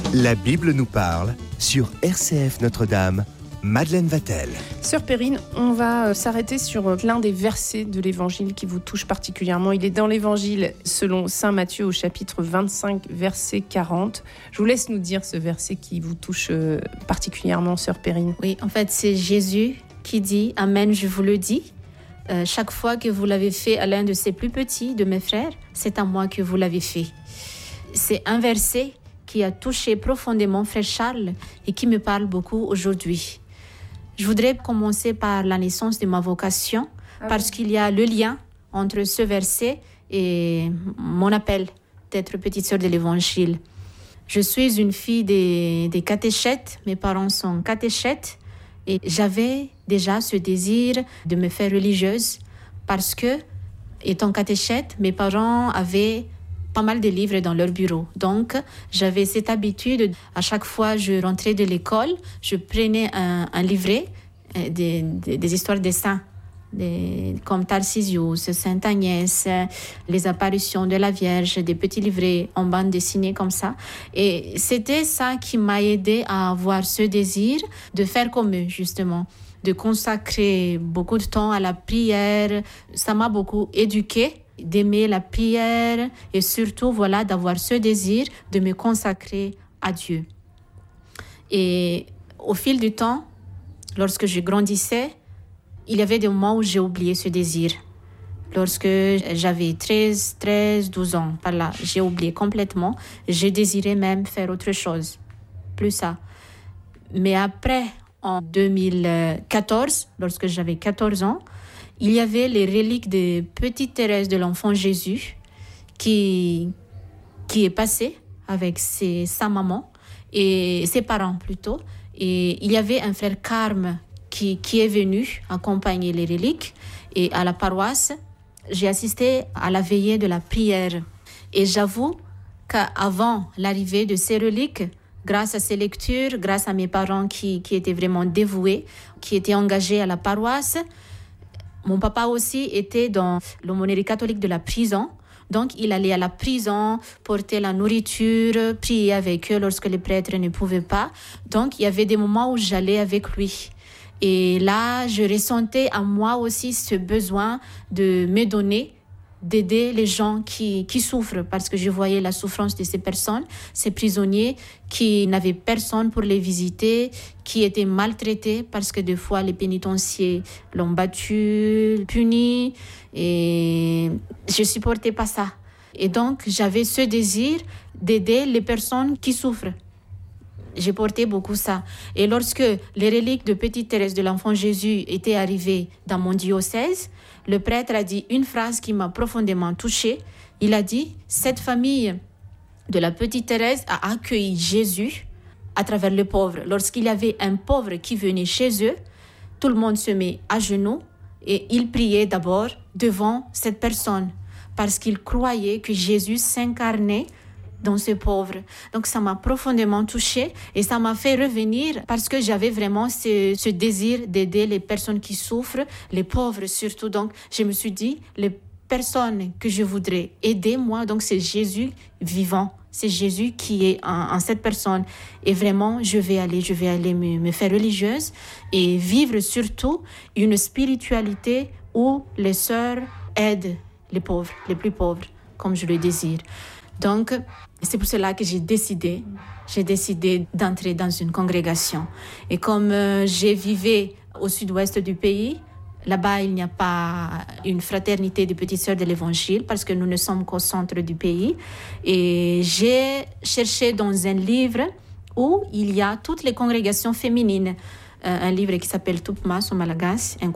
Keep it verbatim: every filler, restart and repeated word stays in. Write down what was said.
La Bible nous parle sur R C F Notre-Dame. Madeleine Vatel. Sœur Perrine, on va s'arrêter sur l'un des versets de l'Évangile qui vous touche particulièrement. Il est dans l'Évangile selon saint Matthieu au chapitre vingt-cinq, verset quarante. Je vous laisse nous dire ce verset qui vous touche particulièrement, Sœur Perrine. Oui, en fait, c'est Jésus qui dit « Amen, je vous le dis. Euh, chaque fois que vous l'avez fait à l'un de ces plus petits, de mes frères, c'est à moi que vous l'avez fait. » C'est un verset qui a touché profondément Frère Charles et qui me parle beaucoup aujourd'hui. Je voudrais commencer par la naissance de ma vocation, ah parce oui. qu'il y a le lien entre ce verset et mon appel d'être petite sœur de l'Évangile. Je suis une fille des, des catéchètes, mes parents sont catéchètes, et j'avais déjà ce désir de me faire religieuse parce que, étant catéchète, mes parents avaient pas mal de livres dans leur bureau. Donc, j'avais cette habitude, à chaque fois que je rentrais de l'école, je prenais un, un livret euh, des, des, des histoires des saints, des, comme Tarcisius, Sainte Agnès, les apparitions de la Vierge, des petits livrets en bande dessinée comme ça. Et c'était ça qui m'a aidé à avoir ce désir de faire comme eux, justement, de consacrer beaucoup de temps à la prière. Ça m'a beaucoup éduquée, d'aimer la prière et surtout, voilà, d'avoir ce désir de me consacrer à Dieu. Et au fil du temps, lorsque je grandissais, il y avait des moments où j'ai oublié ce désir. Lorsque j'avais treize, treize, douze ans, par là, j'ai oublié complètement. Je désirais même faire autre chose, plus ça. Mais après, en deux mille quatorze, lorsque j'avais quatorze ans, il y avait les reliques de Petite Thérèse de l'Enfant Jésus qui, qui est passée avec ses, sa maman et ses parents plutôt. Et il y avait un frère Carme qui, qui est venu accompagner les reliques. Et à la paroisse, j'ai assisté à la veillée de la prière. Et j'avoue qu'avant l'arrivée de ces reliques, grâce à ces lectures, grâce à mes parents qui, qui étaient vraiment dévoués, qui étaient engagés à la paroisse, mon papa aussi était dans l'aumônerie catholique de la prison. Donc, il allait à la prison, porter la nourriture, prier avec eux lorsque les prêtres ne pouvaient pas. Donc, il y avait des moments où j'allais avec lui. Et là, je ressentais à moi aussi ce besoin de me donner, d'aider les gens qui, qui souffrent, parce que je voyais la souffrance de ces personnes, ces prisonniers qui n'avaient personne pour les visiter, qui étaient maltraités parce que des fois les pénitenciers l'ont battu, puni, et je supportais pas ça. Et donc j'avais ce désir d'aider les personnes qui souffrent. J'ai porté beaucoup ça. Et lorsque les reliques de Petite Thérèse de l'Enfant Jésus étaient arrivées dans mon diocèse, le prêtre a dit une phrase qui m'a profondément touchée. Il a dit « Cette famille de la Petite Thérèse a accueilli Jésus à travers le pauvre. » Lorsqu'il y avait un pauvre qui venait chez eux, tout le monde se met à genoux et il priait d'abord devant cette personne parce qu'il croyait que Jésus s'incarnait dans ce pauvre. Donc ça m'a profondément touchée et ça m'a fait revenir parce que j'avais vraiment ce, ce désir d'aider les personnes qui souffrent, les pauvres surtout. Donc je me suis dit, les personnes que je voudrais aider, moi, donc c'est Jésus vivant. C'est Jésus qui est en, en cette personne. Et vraiment, je vais aller, je vais aller me, me faire religieuse et vivre surtout une spiritualité où les sœurs aident les pauvres, les plus pauvres, comme je le désire. Donc, c'est pour cela que j'ai décidé, j'ai décidé d'entrer dans une congrégation. Et comme euh, j'ai vécu au sud-ouest du pays, là-bas, il n'y a pas une fraternité des petites sœurs de l'Évangile parce que nous ne sommes qu'au centre du pays. Et j'ai cherché dans un livre où il y a toutes les congrégations féminines. Euh, un livre qui s'appelle Tupmas au Malagas, un